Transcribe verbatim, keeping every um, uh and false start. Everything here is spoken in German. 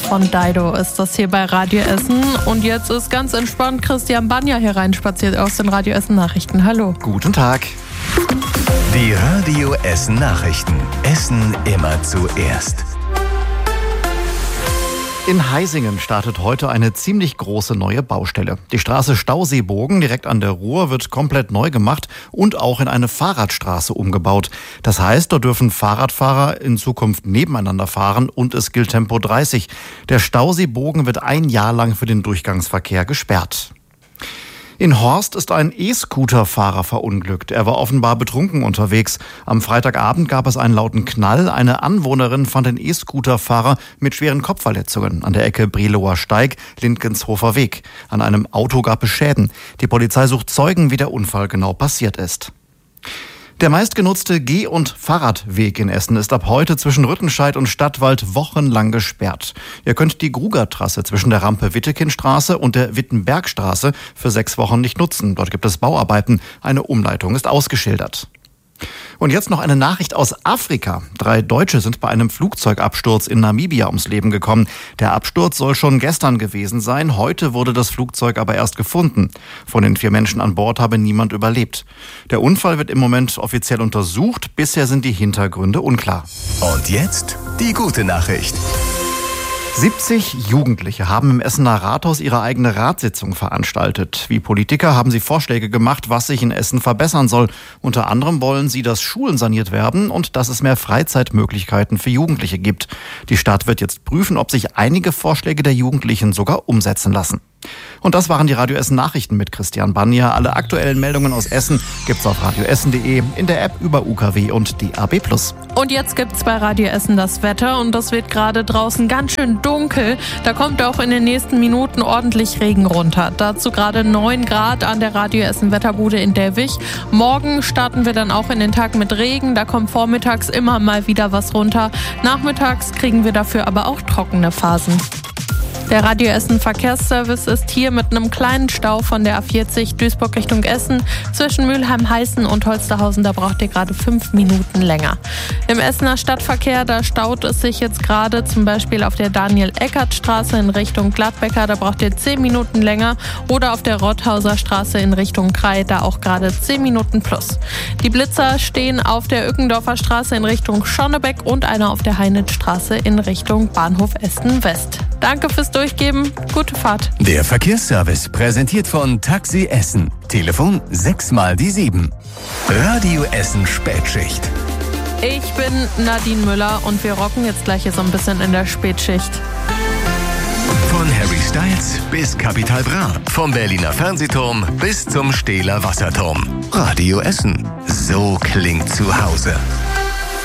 von Dido ist das hier bei Radio Essen. Und jetzt ist ganz entspannt Christian Banja hier reinspaziert aus den Radio Essen Nachrichten. Hallo. Guten Tag. Die Radio Essen Nachrichten. Essen immer zuerst. In Heisingen startet heute eine ziemlich große neue Baustelle. Die Straße Stauseebogen direkt an der Ruhr wird komplett neu gemacht und auch in eine Fahrradstraße umgebaut. Das heißt, dort dürfen Fahrradfahrer in Zukunft nebeneinander fahren und es gilt Tempo dreißig. Der Stauseebogen wird ein Jahr lang für den Durchgangsverkehr gesperrt. In Horst ist ein E-Scooter-Fahrer verunglückt. Er war offenbar betrunken unterwegs. Am Freitagabend gab es einen lauten Knall. Eine Anwohnerin fand den E-Scooter-Fahrer mit schweren Kopfverletzungen an der Ecke Brelower Steig, Lindgenshofer Weg. An einem Auto gab es Schäden. Die Polizei sucht Zeugen, wie der Unfall genau passiert ist. Der meistgenutzte Geh- und Fahrradweg in Essen ist ab heute zwischen Rüttenscheid und Stadtwald wochenlang gesperrt. Ihr könnt die Grugertrasse zwischen der Rampe Wittekindstraße und der Wittenbergstraße für sechs Wochen nicht nutzen. Dort gibt es Bauarbeiten. Eine Umleitung ist ausgeschildert. Und jetzt noch eine Nachricht aus Afrika. Drei Deutsche sind bei einem Flugzeugabsturz in Namibia ums Leben gekommen. Der Absturz soll schon gestern gewesen sein. Heute wurde das Flugzeug aber erst gefunden. Von den vier Menschen an Bord habe niemand überlebt. Der Unfall wird im Moment offiziell untersucht. Bisher sind die Hintergründe unklar. Und jetzt die gute Nachricht. siebzig Jugendliche haben im Essener Rathaus ihre eigene Ratssitzung veranstaltet. Wie Politiker haben sie Vorschläge gemacht, was sich in Essen verbessern soll. Unter anderem wollen sie, dass Schulen saniert werden und dass es mehr Freizeitmöglichkeiten für Jugendliche gibt. Die Stadt wird jetzt prüfen, ob sich einige Vorschläge der Jugendlichen sogar umsetzen lassen. Und das waren die Radio Essen Nachrichten mit Christian Banja. Alle aktuellen Meldungen aus Essen gibt's auf radioessen punkt de, in der App über U K W und D A B plus. Und jetzt gibt's bei Radio Essen das Wetter und das wird gerade draußen ganz schön dunkel. Da kommt auch in den nächsten Minuten ordentlich Regen runter. Dazu gerade neun Grad an der Radio Essen Wetterbude in Delwig. Morgen starten wir dann auch in den Tag mit Regen. Da kommt vormittags immer mal wieder was runter. Nachmittags kriegen wir dafür aber auch trockene Phasen. Der Radio Essen Verkehrsservice ist hier mit einem kleinen Stau von der A vierzig Duisburg Richtung Essen. Zwischen Mülheim-Heißen und Holsterhausen, da braucht ihr gerade fünf Minuten länger. Im Essener Stadtverkehr, da staut es sich jetzt gerade zum Beispiel auf der Daniel-Eckert-Straße in Richtung Gladbecker, da braucht ihr zehn Minuten länger. Oder auf der Rotthauser Straße in Richtung Krei, da auch gerade zehn Minuten plus. Die Blitzer stehen auf der Ückendorfer Straße in Richtung Schonnebeck und einer auf der Heinitzstraße in Richtung Bahnhof Essen West. Danke fürs Durchgeben. Gute Fahrt. Der Verkehrsservice präsentiert von Taxi Essen. Telefon sechs mal die sieben. Radio Essen Spätschicht. Ich bin Nadine Müller und wir rocken jetzt gleich hier so ein bisschen in der Spätschicht. Von Harry Styles bis Capital Bra. Vom Berliner Fernsehturm bis zum Stehler Wasserturm. Radio Essen. So klingt zu Hause.